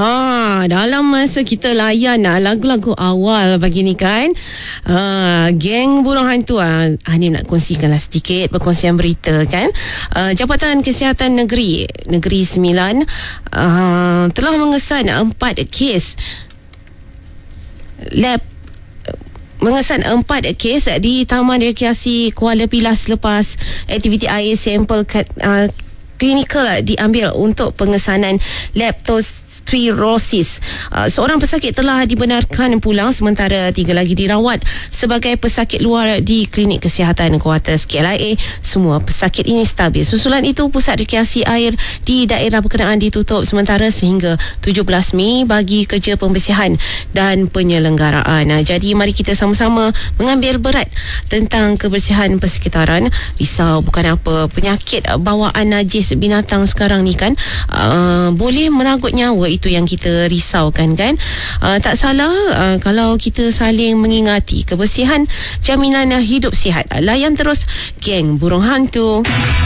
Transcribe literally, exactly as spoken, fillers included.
Ha, dalam masa kita layan uh, lagu-lagu awal pagi ni kan, uh, geng burung hantu, uh, Hanim nak kongsikanlah sedikit perkongsian berita kan. Uh, Jabatan Kesihatan Negeri Negeri Sembilan uh, telah mengesan empat kes lab mengesan empat kes di Taman Rekreasi Kuala Pilah selepas aktiviti air sampel uh, klinikal diambil untuk pengesanan leptospirosis. Uh, seorang pesakit telah dibenarkan pulang sementara tiga lagi dirawat sebagai pesakit luar di Klinik Kesihatan Kuartus K L I A. Semua pesakit ini stabil. Susulan itu, pusat rekreasi air di daerah berkenaan ditutup sementara sehingga tujuh belas Mei bagi kerja pembersihan dan penyelenggaraan. Nah, jadi mari kita sama-sama mengambil berat tentang kebersihan persekitaran. Risau bukan apa, penyakit bawaan najis binatang sekarang ni kan uh, boleh meranggut nyawa, itu yang kita risaukan kan. Uh, tak salah uh, kalau kita saling mengingati kebersihan, jaminan hidup sihat. Layan terus geng burung hantu.